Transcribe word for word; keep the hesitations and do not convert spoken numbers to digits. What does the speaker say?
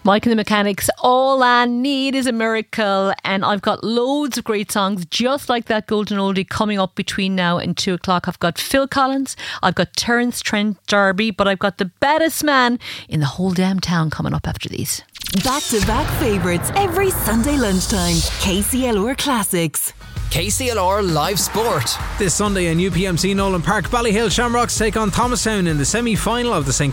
Mike and the Mechanics, All I Need Is a Miracle. And I've got loads of great songs just like that golden oldie coming up between now and two o'clock. I've got Phil Collins, I've got Terence Trent D'Arby, but I've got the baddest man in the whole damn town coming up after these. Back to back favourites every Sunday lunchtime. K C L R Classics. K C L R Live Sport. This Sunday in U P M C Nolan Park, Ballyhill Shamrocks take on Thomastown in the semi-final of the Saint